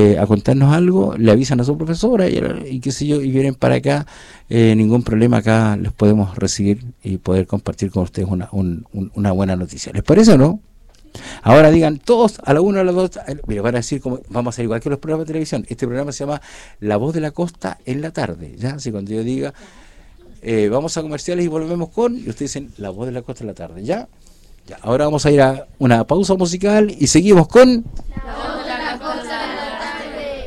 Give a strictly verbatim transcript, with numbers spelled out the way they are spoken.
eh, a contarnos algo, le avisan a su profesora y, y qué sé yo, y vienen para acá, eh, ningún problema, acá les podemos recibir y poder compartir con ustedes una, un, un, una buena noticia. ¿Les parece o no? Ahora digan todos a la una, a las dos, mira, van a decir como, vamos a ser igual que los programas de televisión. Este programa se llama La Voz de la Costa en la tarde, ¿ya? Así cuando yo diga, eh, vamos a comerciales y volvemos con, y ustedes dicen La Voz de la Costa en la tarde, ¿ya? Ya, ahora vamos a ir a una pausa musical y seguimos con...